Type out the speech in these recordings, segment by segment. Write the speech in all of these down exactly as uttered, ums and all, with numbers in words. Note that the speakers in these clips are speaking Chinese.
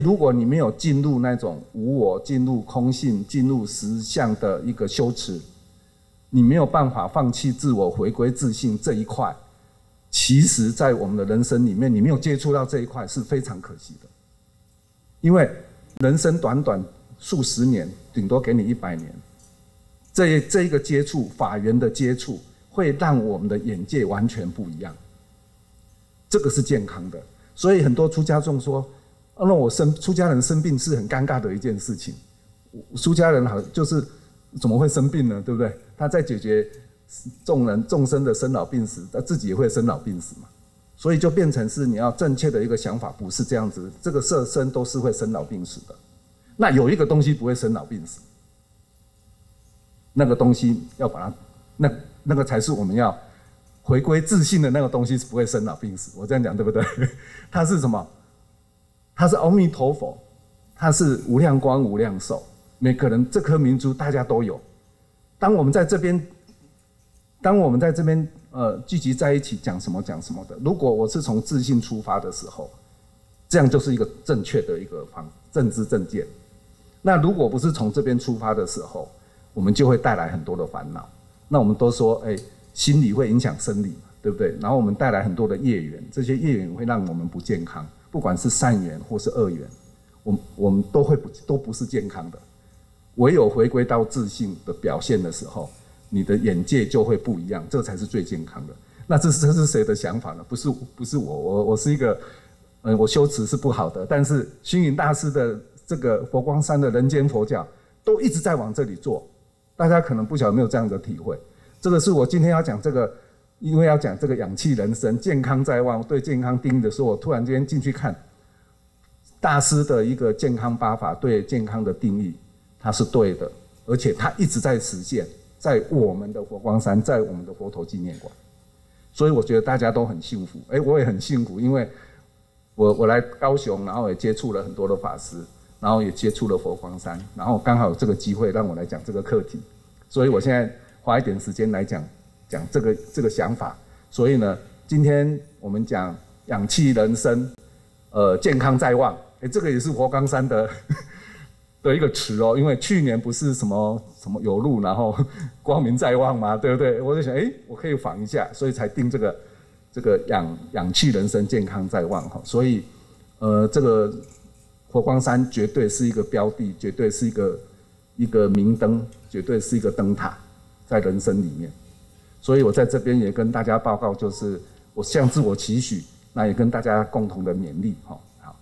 如果你没有进入那种无我、进入空性、进入实相的一个修持，你没有办法放弃自我、回归自性这一块。其实，在我们的人生里面，你没有接触到这一块是非常可惜的，因为人生短短数十年，顶多给你一百年，这这一个接触法缘的接触，会让我们的眼界完全不一样。这个是健康的，所以很多出家众说。那我生出家人生病是很尴尬的一件事情，出家人好就是怎么会生病呢？对不对？他在解决众人众生的生老病死，他自己也会生老病死嘛，所以就变成是你要正确的一个想法，不是这样子。这个色身都是会生老病死的，那有一个东西不会生老病死，那个东西要把它，那那个才是我们要回归自信的那个东西，是不会生老病死。我这样讲对不对？它是什么？他是阿弥陀佛，他是无量光无量寿，每个人这颗明珠大家都有。当我们在这边，当我们在这边呃聚集在一起讲什么讲什么的，如果我是从自信出发的时候，这样就是一个正确的一个方正知正见。那如果不是从这边出发的时候，我们就会带来很多的烦恼。那我们都说，哎，心理会影响生理，对不对？然后我们带来很多的业缘，这些业缘会让我们不健康。不管是善缘或是恶缘，我我们都会不都不是健康的。唯有回归到自信的表现的时候，你的眼界就会不一样，这才是最健康的。那这是这是谁的想法呢？不是不是我，我我是一个，呃，我修持是不好的，但是星云大师的这个佛光山的人间佛教都一直在往这里做，大家可能不晓得有没有这样的体会。这个是我今天要讲这个。因为要讲这个养气人生，健康在望，对健康定义的时候，我突然间进去看大师的一个健康八法对健康的定义，它是对的，而且它一直在实现，在我们的佛光山，在我们的佛陀纪念馆，所以我觉得大家都很幸福，哎，我也很幸福，因为我我来高雄，然后也接触了很多的法师，然后也接触了佛光山，然后刚好有这个机会让我来讲这个课题，所以我现在花一点时间来讲。讲这个这个想法，所以呢，今天我们讲养气人生，呃，健康在望，哎，这个也是佛光山的的一个词哦，因为去年不是什么什么有路，然后光明在望嘛，对不对？我就想，哎，我可以仿一下，所以才定这个这个养养气人生，健康在望哈。所以，呃，这个佛光山绝对是一个标的，绝对是一个一个明灯，绝对是一个灯塔，在人生里面。所以我在这边也跟大家报告，就是我向自我期许，那也跟大家共同的勉励，哈，好。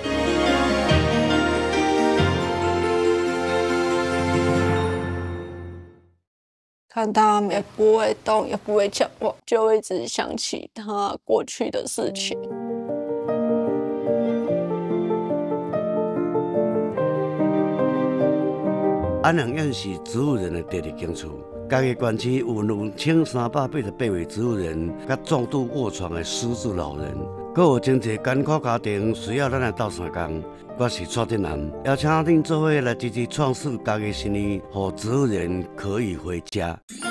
看他也不会动，也不会讲话，就会一直想起他过去的事情。 安良院是植物人的第二间厝。嘉义县区有两千三百八十八位植物人，甲重度卧床的失智老人，阁有真侪艰苦家庭需要咱来斗相共。我是蔡振南，邀请恁做伙来支持创世嘉义新年，让植物人可以回家。